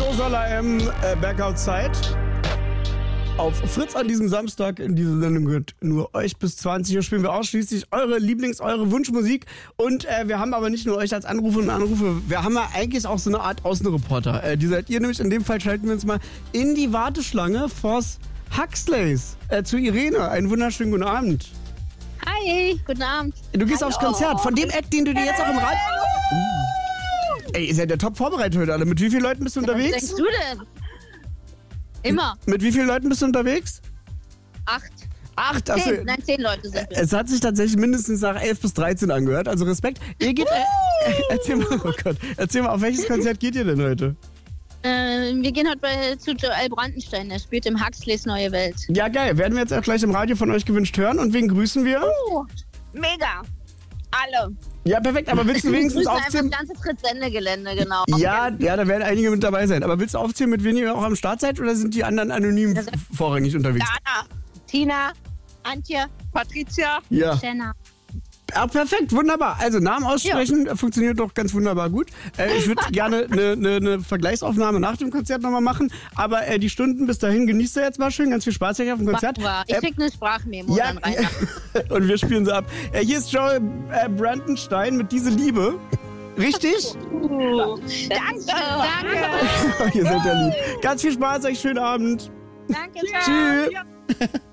So soll er Back Outside. Auf Fritz an diesem Samstag in dieser Sendung gehört nur euch bis 20 Uhr spielen wir ausschließlich eure eure Wunschmusik. Und wir haben aber nicht nur euch als Anrufer und Anrufe, wir haben ja eigentlich auch so eine Art Außenreporter. Die seid ihr nämlich, in dem Fall schalten wir uns mal in die Warteschlange vors Huxleys zu Irene. Einen wunderschönen guten Abend. Hi, guten Abend. Du gehst aufs Konzert von dem Act, den du dir jetzt auch im Radio... Ey, ihr seid ja top vorbereitet heute alle. Mit wie vielen Leuten bist du unterwegs? Was denkst du denn? Immer. Mit wie vielen Leuten bist du unterwegs? 8. 8? 10, nein, 10 Leute sind wir. Es hat sich tatsächlich mindestens nach 11 bis 13 angehört, also Respekt. Ihr geht, erzähl mal, auf welches Konzert geht ihr denn heute? Wir gehen heute zu Joel Brandenstein, der spielt im Huxleys Neue Welt. Ja, geil. Werden wir jetzt auch gleich im Radio von euch gewünscht hören. Und wen grüßen wir? Mega. Alle. Ja, perfekt. Aber willst du wenigstens aufzählen? Das ganze Fritz-Sende-Gelände, genau. Ja, da werden einige mit dabei sein. Aber willst du aufzählen, mit wem ihr auch am Start seid? Oder sind die anderen anonym vorrangig unterwegs? Dana, Tina, Antje, Patricia, ja. Jenna. Ah, perfekt, wunderbar. Also Namen aussprechen funktioniert doch ganz wunderbar gut. Ich würde gerne eine Vergleichsaufnahme nach dem Konzert nochmal machen. Aber die Stunden bis dahin genießt ihr jetzt mal schön. Ganz viel Spaß euch auf dem Konzert. Ich schicke eine Sprachmemo dann rein. Und wir spielen sie ab. Hier ist Joel Brandenstein mit Diese Liebe. Richtig? Danke. Ihr seid ja lieb. Ganz viel Spaß, euch schönen Abend. Danke, Tschüss.